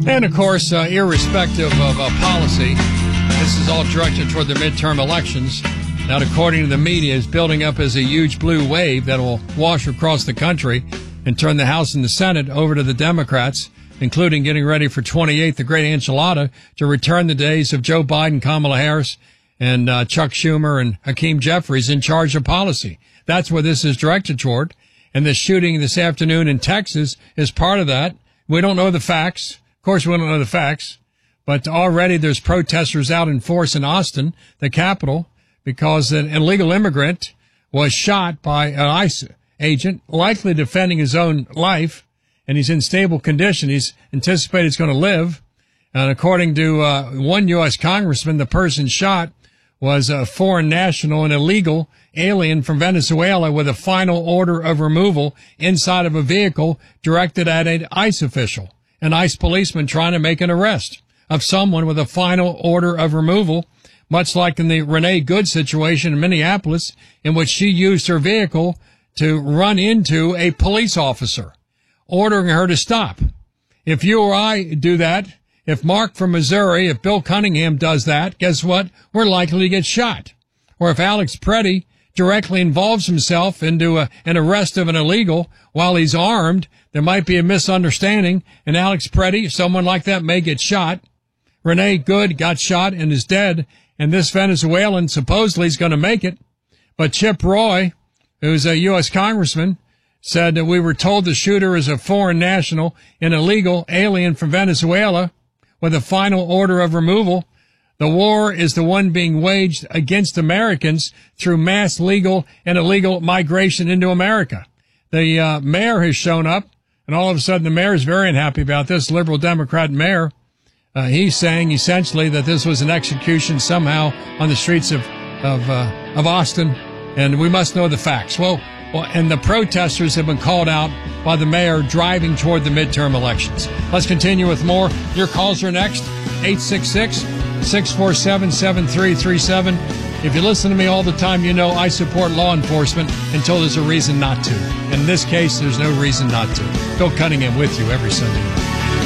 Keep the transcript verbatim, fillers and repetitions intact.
And, of course, uh, irrespective of uh, policy, this is all directed toward the midterm elections. That, according to the media, is building up as a huge blue wave that will wash across the country and turn the House and the Senate over to the Democrats, including getting ready for twenty-eighth, the great enchilada, to return the days of Joe Biden, Kamala Harris, and uh, Chuck Schumer and Hakeem Jeffries in charge of policy. That's what this is directed toward. And the shooting this afternoon in Texas is part of that. We don't know the facts. Of course, we don't know the facts. But already there's protesters out in force in Austin, the capital, because an illegal immigrant was shot by an ICE agent, likely defending his own life, and he's in stable condition. He's anticipated he's going to live. And according to uh, one U S congressman, the person shot was a foreign national, an illegal alien from Venezuela with a final order of removal inside of a vehicle directed at an ICE official, an ICE policeman trying to make an arrest of someone with a final order of removal, much like in the Renee Good situation in Minneapolis, in which she used her vehicle to run into a police officer, ordering her to stop. If you or I do that, if Mark from Missouri, if Bill Cunningham does that, guess what? We're likely to get shot. Or if Alex Preddy directly involves himself into a, an arrest of an illegal while he's armed, there might be a misunderstanding, and Alex Preddy, someone like that, may get shot. Renee Good got shot and is dead, and this Venezuelan supposedly is going to make it. But Chip Roy, who's a U S congressman, said that we were told the shooter is a foreign national, an illegal alien from Venezuela with a final order of removal. The war is the one being waged against Americans through mass legal and illegal migration into America. The uh, mayor has shown up, and all of a sudden the mayor is very unhappy about this, liberal Democrat mayor. Uh, he's saying essentially that this was an execution somehow on the streets of of, uh, of Austin, and we must know the facts. Well, well, and the protesters have been called out by the mayor driving toward the midterm elections. Let's continue with more. Your calls are next, eight six six, six four seven, seven three three seven. If you listen to me all the time, you know I support law enforcement until there's a reason not to. In this case, there's no reason not to. Bill Cunningham with you every Sunday night.